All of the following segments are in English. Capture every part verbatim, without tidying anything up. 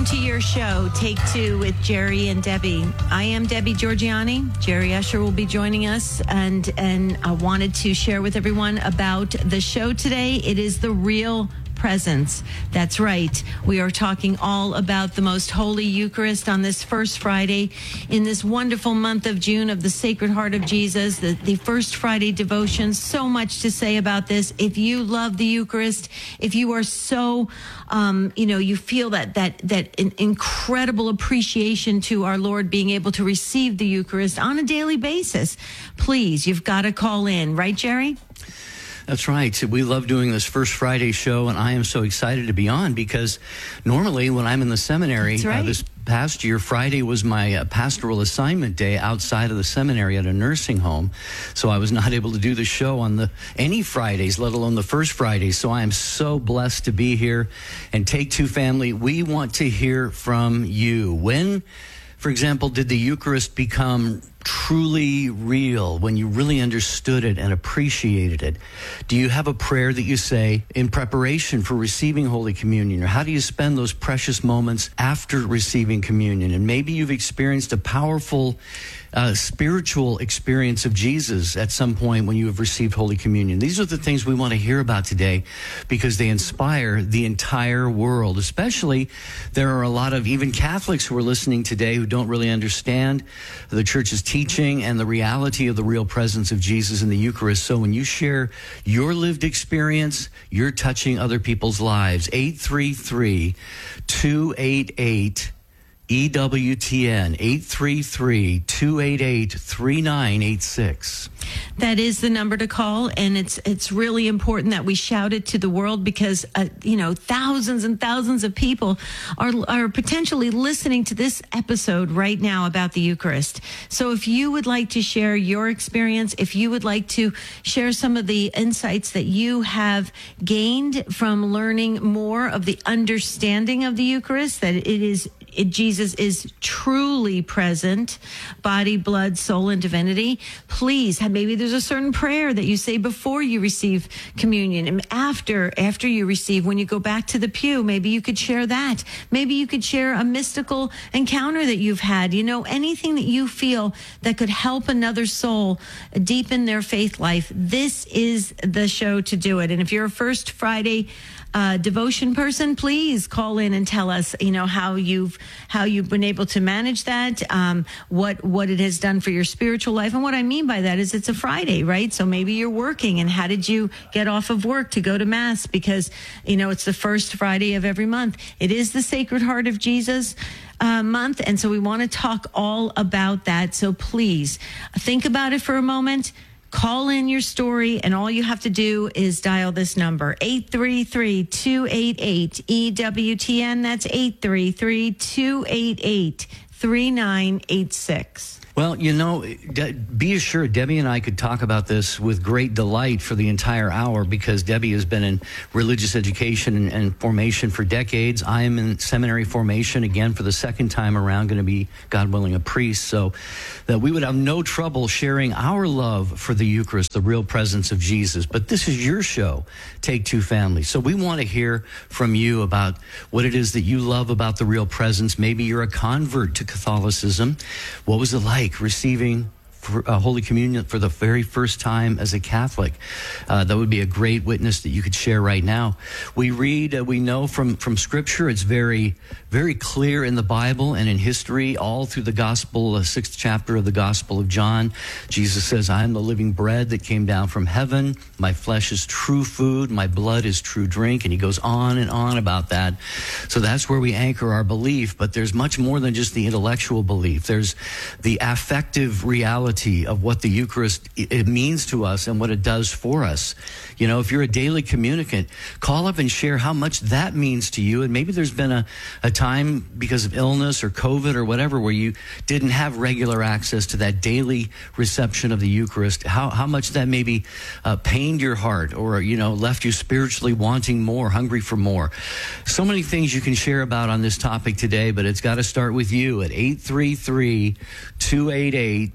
Welcome to your show, Take Two with Jerry and Debbie. I am Debbie Georgiani. Jerry Usher will be joining us, and and I wanted to share with everyone about the show today. It is The Real Presence. That's right. We are talking all about the most holy Eucharist on this first Friday in this wonderful month of June of the Sacred Heart of Jesus, the, the First Friday devotion. So much to say about this. If you love the Eucharist, if you are so, um, you know, you feel that that that an incredible appreciation to our Lord being able to receive the Eucharist on a daily basis, please, you've got to call in. Right, Jerry? That's right. We love doing this First Friday show, and I am so excited to be on because normally when I'm in the seminary, That's right. uh, this past year, Friday was my uh, pastoral assignment day outside of the seminary at a nursing home. So I was not able to do the show on the any Fridays, let alone the first Fridays. So I am so blessed to be here. And Take Two family, we want to hear from you. When, for example, did the Eucharist become truly real, when you really understood it and appreciated it? Do you have a prayer that you say in preparation for receiving Holy Communion? Or how do you spend those precious moments after receiving communion? And maybe you've experienced a powerful uh, spiritual experience of Jesus at some point when you have received Holy Communion. These are the things we want to hear about today because they inspire the entire world. Especially, there are a lot of even Catholics who are listening today who don't really understand the Church's teaching and the reality of the real presence of Jesus in the Eucharist. So when you share your lived experience, you're touching other people's lives. eight three three, two eight eight, E W T N, eight three three, two eight eight, three nine eight six. That is the number to call, and it's it's really important that we shout it to the world because, uh, you know, thousands and thousands of people are are potentially listening to this episode right now about the Eucharist. So if you would like to share your experience, if you would like to share some of the insights that you have gained from learning more of the understanding of the Eucharist, that it is It, Jesus is truly present, body, blood, soul, and divinity, please, maybe there's a certain prayer that you say before you receive communion and after, after you receive, when you go back to the pew, maybe you could share that. Maybe you could share a mystical encounter that you've had, you know, anything that you feel that could help another soul deepen their faith life. This is the show to do it. And if you're a First Friday Uh, devotion person, please call in and tell us, you know, how you've how you've been able to manage that, um, what what it has done for your spiritual life. And what I mean by that is it's a Friday, right? So maybe you're working, and how did you get off of work to go to Mass? Because, you know, it's the first Friday of every month. It is the Sacred Heart of Jesus Uh, month, and so we want to talk all about that. So please think about it for a moment. Call in your story, and all you have to do is dial this number, eight three three, two eight eight, E W T N. That's eight three three, two eight eight, three nine eight six. Well, you know, De- be assured, Debbie and I could talk about this with great delight for the entire hour because Debbie has been in religious education and, and formation for decades. I am in seminary formation again for the second time around, going to be, God willing, a priest. So that we would have no trouble sharing our love for the Eucharist, the real presence of Jesus. But this is your show, Take Two Family. So we want to hear from you about what it is that you love about the real presence. Maybe you're a convert to Catholicism. What was it like receiving for, uh, Holy Communion for the very first time as a Catholic? Uh, that would be a great witness that you could share right now. We read, uh, we know from, from Scripture, it's very, very clear in the Bible and in history, all through the Gospel, the sixth chapter of the Gospel of John. Jesus says, I am the living bread that came down from heaven. My flesh is true food. My blood is true drink. And he goes on and on about that. So that's where we anchor our belief. But there's much more than just the intellectual belief. There's the affective reality of what the Eucharist it means to us and what it does for us. You know, if you're a daily communicant, call up and share how much that means to you. And maybe there's been a, a time because of illness or COVID or whatever where you didn't have regular access to that daily reception of the Eucharist. How, how much that maybe uh, pained your heart or, you know, left you spiritually wanting more, hungry for more. So many things you can share about on this topic today, but it's got to start with you at eight three three, two eight eight, E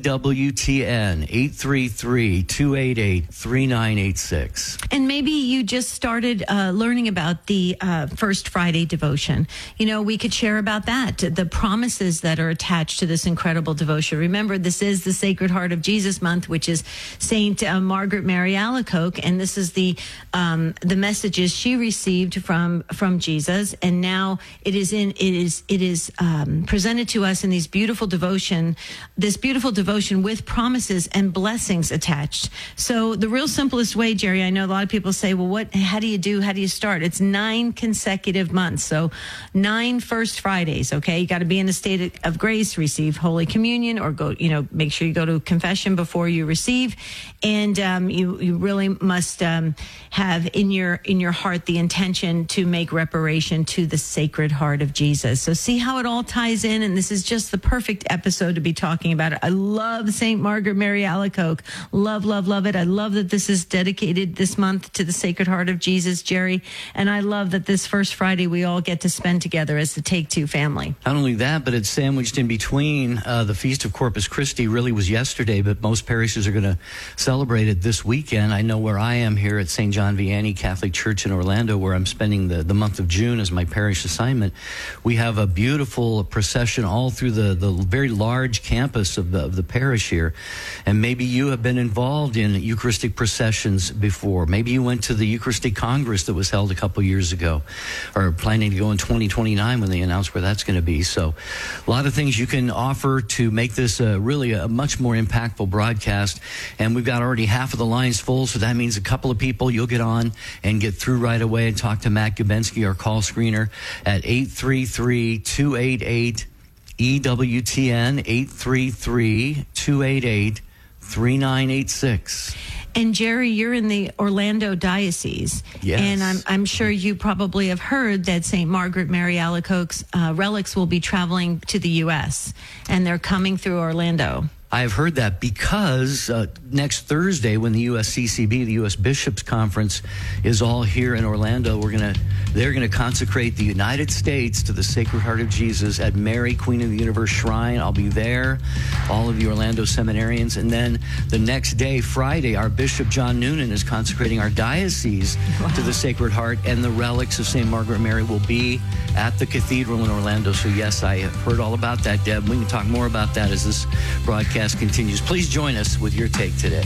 W T N, eight three three, two eight eight, three nine eight six. And maybe you just started uh, learning about the uh, First Friday devotion. You know, we could share about that, the promises that are attached to this incredible devotion. Remember, this is the Sacred Heart of Jesus month, which is Saint uh, Margaret Mary Alacoque, and this is the um, the messages she received from from Jesus, and now it is in it is it is um, presented to us in these beautiful devotion, this beautiful devotion with promises and blessings attached. So the real simplest way, Jerry, I know a lot of people say, well, what? How do you do? How do you start? It's nine consecutive months, so nine First Fridays. Okay, you got to be in a state of grace, receive Holy Communion, or go, you know, make sure you go to confession before you receive, and um, you you really must um, have in your in your heart the intention to make reparation to the Sacred Heart of Jesus. So see how it all ties in, and this is just the perfect episode to be talking about it. I love Saint Margaret Mary Alacoque. Love, love, love it. I love that this is dedicated this month to the Sacred Heart of Jesus, Jerry, and I love that this First Friday we all get to spend together as the Take Two family. Not only that, but it's sandwiched in between. Uh, the Feast of Corpus Christi really was yesterday, but most parishes are going to celebrate it this weekend. I know where I am here at Saint John Vianney Catholic Church in Orlando, where I'm spending the, the month of June as my parish assignment. We have a beautiful procession all through the, the very large campus of the, of the parish here. And maybe you have been involved in Eucharistic processions before. Maybe you went to the Eucharistic Congress that was held a couple years ago, or planning to go in twenty twenty-nine when they announce where that's going to be. So a lot of things you can offer to make this uh, really a much more impactful broadcast. And we've got already half of the lines full, so that means a couple of people you'll get on and get through right away and talk to Matt Gabensky, our call screener, at eight three three, two eight eight, E W T N, eight three three, two eight eight, three nine eight six. And Jerry, you're in the Orlando Diocese. Yes. And I'm, I'm sure you probably have heard that Saint Margaret Mary Alacoque's uh, relics will be traveling to the U S and they're coming through Orlando. I have heard that because uh, next Thursday, when the U S C C B, the U S Bishops Conference, is all here in Orlando, we're gonna they're gonna consecrate the United States to the Sacred Heart of Jesus at Mary, Queen of the Universe Shrine. I'll be there, all of the Orlando seminarians, and then the next day, Friday, our Bishop John Noonan is consecrating our diocese wow. to the Sacred Heart, and the relics of Saint Margaret Mary will be at the cathedral in Orlando. So yes, I have heard all about that, Deb. We can talk more about that as this broadcast continues. Please join us with your take today.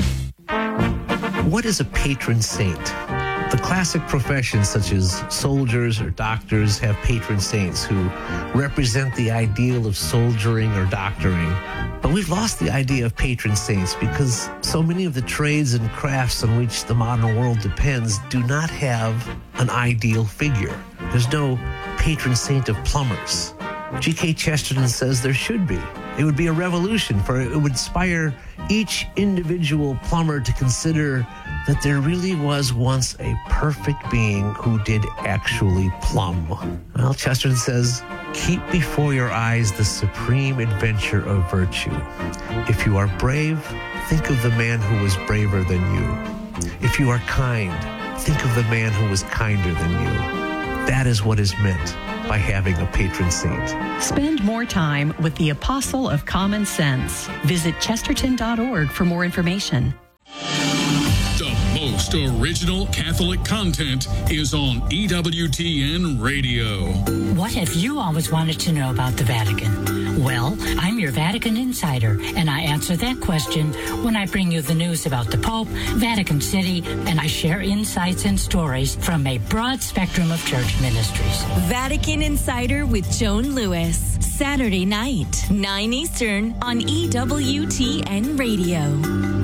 What is a patron saint? The classic professions such as soldiers or doctors have patron saints who represent the ideal of soldiering or doctoring. But we've lost the idea of patron saints because so many of the trades and crafts on which the modern world depends do not have an ideal figure. There's no patron saint of plumbers. G K Chesterton says there should be. It would be a revolution, for it would inspire each individual plumber to consider that there really was once a perfect being who did actually plumb. Well, Chesterton says, keep before your eyes the supreme adventure of virtue. If you are brave, think of the man who was braver than you. If you are kind, think of the man who was kinder than you. That is what is meant by having a patron saint. Spend more time with the Apostle of Common Sense. Visit chesterton dot org for more information. The most original Catholic content is on E W T N Radio. What have you always wanted to know about the Vatican? Well, I'm your Vatican insider, and I answer that question when I bring you the news about the Pope, Vatican City, and I share insights and stories from a broad spectrum of church ministries. Vatican Insider with Joan Lewis, Saturday night, nine Eastern on E W T N Radio.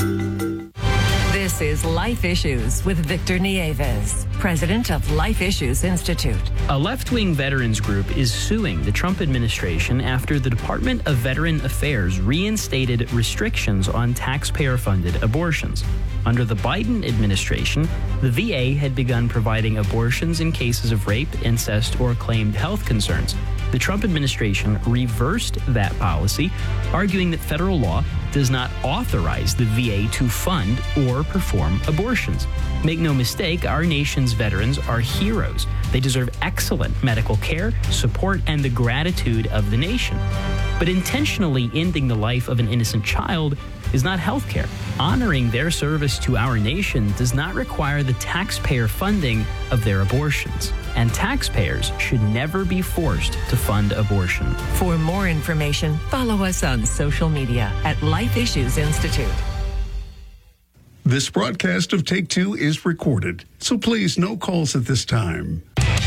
This is Life Issues with Victor Nieves, president of Life Issues Institute. A left-wing veterans group is suing the Trump administration after the Department of Veteran Affairs reinstated restrictions on taxpayer-funded abortions. Under the Biden administration, the V A had begun providing abortions in cases of rape, incest, or claimed health concerns. The Trump administration reversed that policy, arguing that federal law does not authorize the V A to fund or perform abortions. Make no mistake, our nation's veterans are heroes. They deserve excellent medical care, support, and the gratitude of the nation. But intentionally ending the life of an innocent child is not health care. Honoring their service to our nation does not require the taxpayer funding of their abortions. And taxpayers should never be forced to fund abortion. For more information, follow us on social media at Life Issues Institute. This broadcast of Take Two is recorded, so please no calls at this time.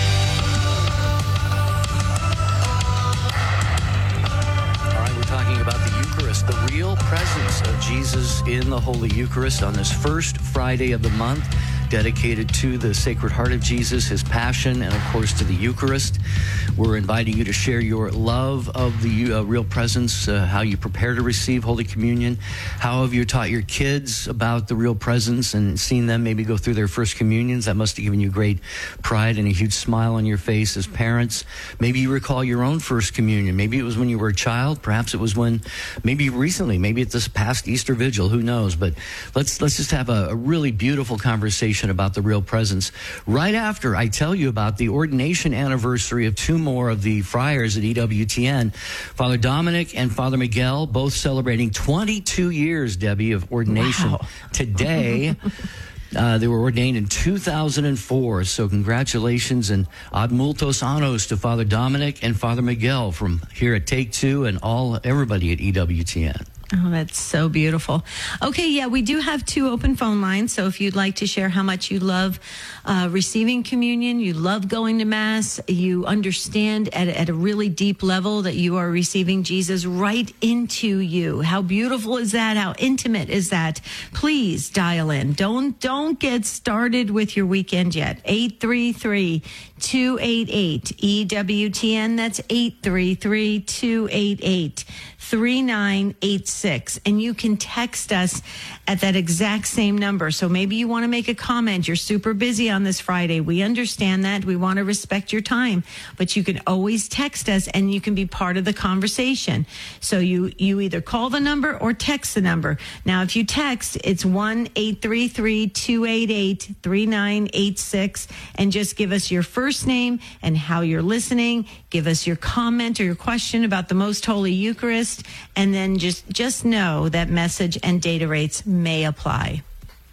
The real presence of Jesus in the Holy Eucharist on this first Friday of the month, dedicated to the Sacred Heart of Jesus, his passion, and of course to the Eucharist. We're inviting you to share your love of the uh, real presence, uh, how you prepare to receive Holy Communion, how have you taught your kids about the real presence and seen them maybe go through their first communions. That must have given you great pride and a huge smile on your face as parents. Maybe you recall your own first communion. Maybe it was when you were a child. Perhaps it was when, maybe recently, maybe it's this past Easter Vigil, who knows. But let's let's just have a, a really beautiful conversation about the real presence right after I tell you about the ordination anniversary of two more of the friars at E W T N, Father Dominic and Father Miguel, both celebrating twenty-two years, Debbie, of ordination. Wow. Today. Uh, they were ordained in two thousand four, so congratulations and ad multos annos to Father Dominic and Father Miguel from here at Take Two and all everybody at E W T N. Oh, that's so beautiful. Okay, yeah, we do have two open phone lines, so if you'd like to share how much you love uh, receiving communion, you love going to Mass, you understand at, at a really deep level that you are receiving Jesus right into you. How beautiful is that? How intimate is that? Please dial in. Don't, don't get started with your weekend yet. eight three three, two eight eight, E W T N. That's eight three three, two eight eight, three nine eight six. And you can text us at that exact same number. So maybe you want to make a comment. You're super busy on this Friday. We understand that. We want to respect your time. But you can always text us and you can be part of the conversation. So you, you either call the number or text the number. Now, if you text, it's one eight three three, two eight eight, three nine eight six. And just give us your first name and how you're listening. Give us your comment or your question about the Most Holy Eucharist. And then just, just know that message and data rates may apply.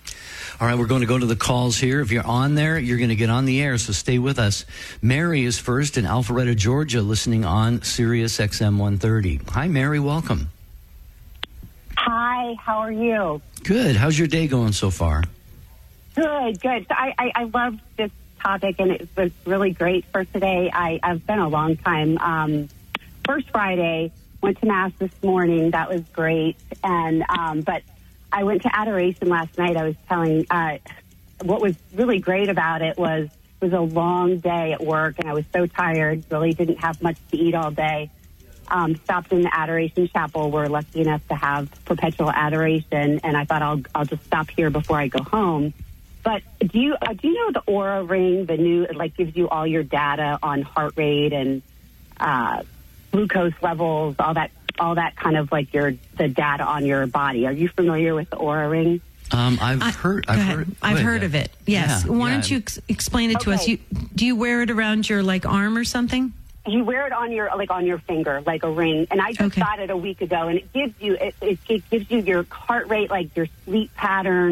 All right, we're going to go to the calls here. If you're on there, you're going to get on the air, so stay with us. Mary is first in Alpharetta, Georgia, listening on Sirius X M one thirty. Hi, Mary. Welcome. Hi, how are you? Good. How's your day going so far? Good, good. So I, I, I love this topic, and it was really great for today. I, I've been a long time. Um, first Friday, went to Mass this morning. That was great. And um, but I went to adoration last night. I was telling uh, what was really great about it was it was a long day at work, and I was so tired. Really didn't have much to eat all day. Um, stopped in the Adoration Chapel. We're lucky enough to have perpetual adoration, and I thought I'll I'll just stop here before I go home. But do you uh, do you know the Aura Ring, the new, it like gives you all your data on heart rate and uh, glucose levels, all that, all that kind of like your the data on your body. Are you familiar with the Aura Ring? Um, I've I, heard. I've ahead. heard. I've ahead, heard of it. Yes. Yeah, Why yeah. don't you ex- explain it to Okay. us? You, do you wear it around your like arm or something? You wear it on your like on your finger, like a ring. And I just Okay. got it a week ago, and it gives you it, it, it gives you your heart rate, like your sleep pattern.